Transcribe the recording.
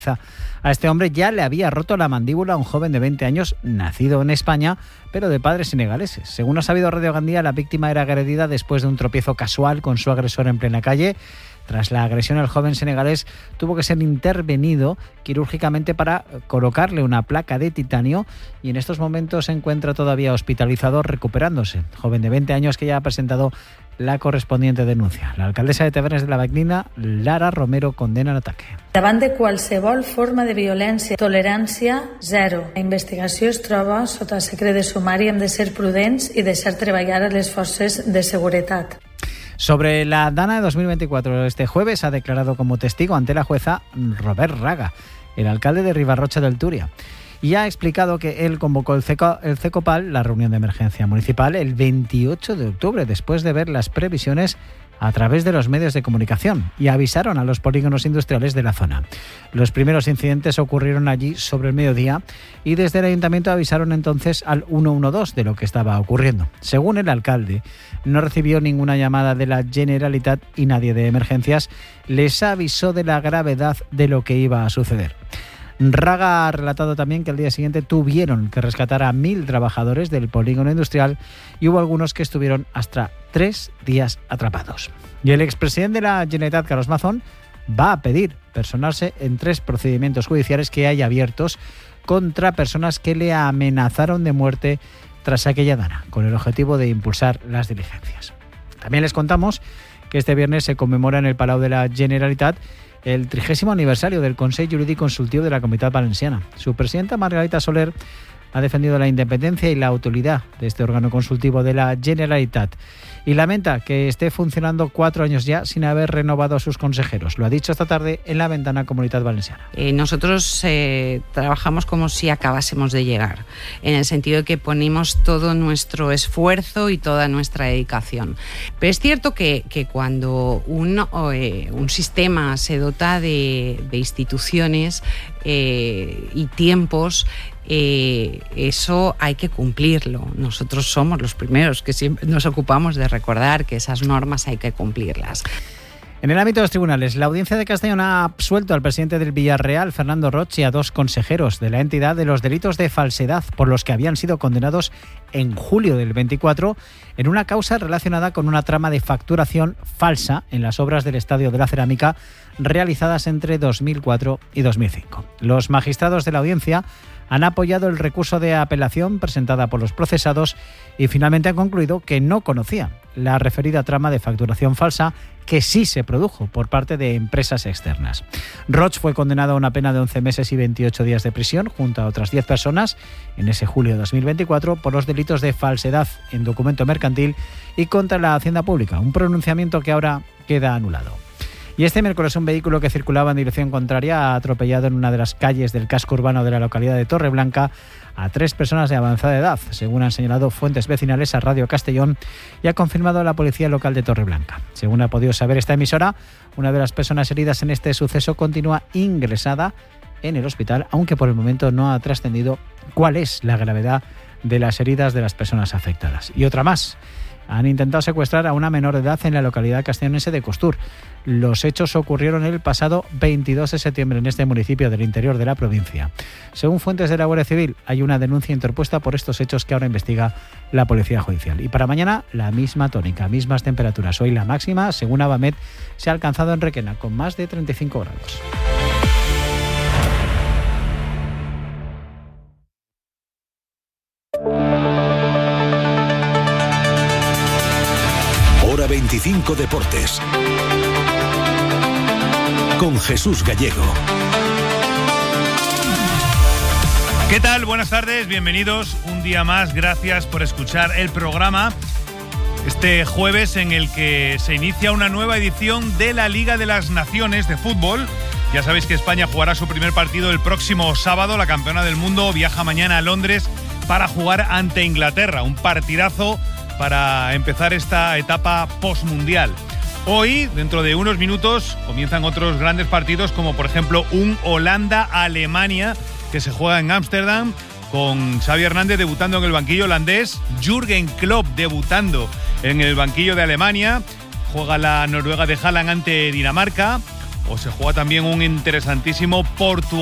A este hombre ya le había roto la mandíbula a un joven de 20 años, nacido en España, pero de padres senegaleses. Según ha sabido Radio Gandía, la víctima era agredida después de un tropiezo casual con su agresor en plena calle. Tras la agresión, el joven senegalés tuvo que ser intervenido quirúrgicamente para colocarle una placa de titanio y en estos momentos se encuentra todavía hospitalizado recuperándose. Joven de 20 años que ya ha presentado la correspondiente denuncia. La alcaldesa de Tavernes de la Valldigna, Lara Romero, condena el ataque. Davant de qualsevol forma de violència, tolerància zero. La investigació es troba sota secret de sumari. Hem de ser prudents i deixar treballar a les forces de seguretat. Sobre la Dana de 2024, este jueves ha declarado como testigo ante la jueza Robert Raga, el alcalde de Ribarrocha del Túria, y ha explicado que él convocó el CECOPAL, la reunión de emergencia municipal, el 28 de octubre, después de ver las previsiones a través de los medios de comunicación, y avisaron a los polígonos industriales de la zona. Los primeros incidentes ocurrieron allí sobre el mediodía y desde el ayuntamiento avisaron entonces al 112 de lo que estaba ocurriendo. Según el alcalde, no recibió ninguna llamada de la Generalitat y nadie de emergencias les avisó de la gravedad de lo que iba a suceder. Raga ha relatado también que al día siguiente tuvieron que rescatar a 1.000 trabajadores del polígono industrial y hubo algunos que estuvieron hasta 3 días atrapados. Y el expresidente de la Generalitat, Carlos Mazón, va a pedir personarse en 3 procedimientos judiciales que hay abiertos contra personas que le amenazaron de muerte tras aquella dana, con el objetivo de impulsar las diligencias. También les contamos que este viernes se conmemora en el Palau de la Generalitat el 30º aniversario del Consell Jurídic Consultiu de la Comunitat Valenciana. Su presidenta, Margarita Soler, ha defendido la independencia y la autoridad de este órgano consultivo de la Generalitat y lamenta que esté funcionando 4 años ya sin haber renovado a sus consejeros. Lo ha dicho esta tarde en la ventana Comunitat Valenciana. Nosotros trabajamos como si acabásemos de llegar, en el sentido de que ponemos todo nuestro esfuerzo y toda nuestra dedicación. Pero es cierto que cuando un sistema se dota de instituciones y tiempos, eso hay que cumplirlo. Nosotros somos los primeros que siempre nos ocupamos de recordar que esas normas hay que cumplirlas. En el ámbito de los tribunales, la Audiencia de Castellón ha absuelto al presidente del Villarreal, Fernando Roig, y a 2 consejeros de la entidad de los delitos de falsedad por los que habían sido condenados en julio del 24 en una causa relacionada con una trama de facturación falsa en las obras del Estadio de la Cerámica realizadas entre 2004 y 2005. Los magistrados de la audiencia han apoyado el recurso de apelación presentada por los procesados y finalmente han concluido que no conocía la referida trama de facturación falsa que sí se produjo por parte de empresas externas. Roig fue condenado a una pena de 11 meses y 28 días de prisión junto a otras 10 personas en ese julio de 2024 por los delitos de falsedad en documento mercantil y contra la hacienda pública, un pronunciamiento que ahora queda anulado. Y este miércoles un vehículo que circulaba en dirección contraria ha atropellado en una de las calles del casco urbano de la localidad de Torreblanca a 3 personas de avanzada edad, según han señalado fuentes vecinales a Radio Castellón y ha confirmado la policía local de Torreblanca. Según ha podido saber esta emisora, una de las personas heridas en este suceso continúa ingresada en el hospital, aunque por el momento no ha trascendido cuál es la gravedad de las heridas de las personas afectadas. Y otra más. Han intentado secuestrar a una menor de edad en la localidad castellonense de Costur. Los hechos ocurrieron el pasado 22 de septiembre en este municipio del interior de la provincia. Según fuentes de la Guardia Civil, hay una denuncia interpuesta por estos hechos que ahora investiga la Policía Judicial. Y para mañana, la misma tónica, mismas temperaturas. Hoy la máxima, según Avamet, se ha alcanzado en Requena, con más de 35 grados. Hora 25 Deportes con Jesús Gallego. ¿Qué tal? Buenas tardes, bienvenidos un día más. Gracias por escuchar el programa. Este jueves en el que se inicia una nueva edición de la Liga de las Naciones de fútbol. Ya sabéis que España jugará su primer partido el próximo sábado. La campeona del mundo viaja mañana a Londres para jugar ante Inglaterra. Un partidazo para empezar esta etapa postmundial. Hoy, dentro de unos minutos, comienzan otros grandes partidos, como por ejemplo un Holanda-Alemania que se juega en Ámsterdam, con Xavi Hernández debutando en el banquillo holandés, Jürgen Klopp debutando en el banquillo de Alemania, juega la Noruega de Haaland ante Dinamarca, o se juega también un interesantísimo Portugal.